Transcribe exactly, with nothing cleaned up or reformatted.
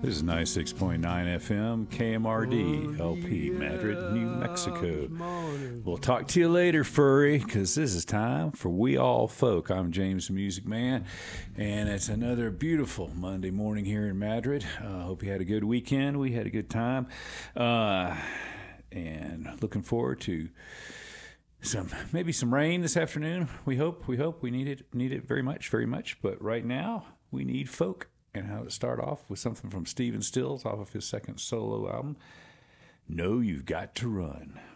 This is ninety-six point nine F M, K M R D, L P, Madrid, New Mexico. We'll talk to you later, furry, because this is time for We All Folk. I'm James the Music Man, and it's another beautiful Monday morning here in Madrid. I uh, hope you had a good weekend. We had a good time, uh, and looking forward to some maybe some rain this afternoon. We hope. We hope. We need it. Need it very much, very much. But right now, we need folk. And how to start off with something from Stephen Stills off of his second solo album, No, You've Got to Run.